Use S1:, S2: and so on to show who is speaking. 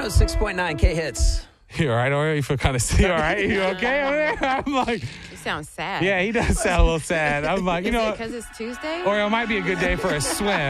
S1: 106.9 K Hits.
S2: You all right, Oreo? You feel kind of, you all right? You okay over there? I'm like,
S3: You sound sad.
S2: yeah, he does sound a little sad. I'm like, you know what?
S3: Because it's Tuesday?
S2: Oreo, might be a good day for a swim.